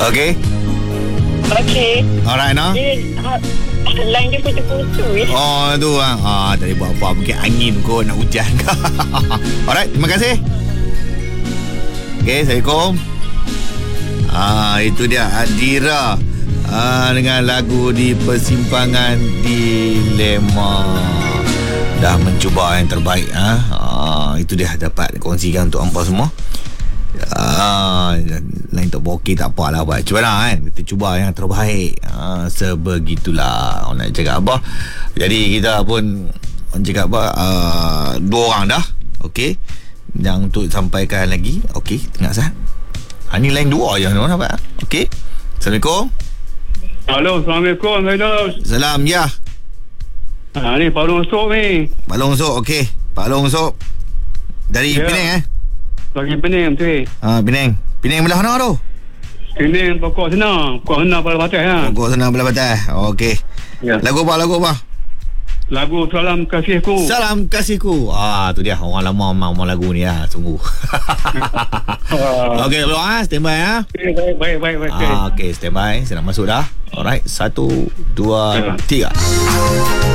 Okey. Okey. Alright, no? Line dia putus-putus. Oh, tu tak boleh buat apa. Mungkin angin kot, nak hujan. Alright, terima kasih. Okey, Assalamualaikum. Itu dia Adira dengan lagu Di Persimpangan Dilema. Dah mencuba yang terbaik. Itu dia dapat kongsikan untuk hampa semua. Lain tak okey tak apalah, buat cubalah kan. Kita cuba yang terbaik. Sebegitulah orang nak cakap apa. Jadi kita pun orang cakap apa, 2 orang dah. Okey, yang untuk sampaikan lagi. Okey, tengah sah. Ni lain 2 je orang dapat. Okey, Assalamualaikum. Halo, Assalamualaikum. Salam, ya. Ni Pak Long Sok ni. Pak Long Sok, okey. Pak Long Sok dari Penang Lagi Penang tu. Penang. Penang belah mana tu? Penang pokok senang pada batas ha. Pokok senang belah batas. Okey. Ya. Lagu apa? Lagu Salam Kasihku. Salam Kasihku. Tu dia orang lama memang lagu ni lah, sungguh. Okey, belum standby Baik. Okey, standby. Saya nak masuk dah. Alright, 1 2 3.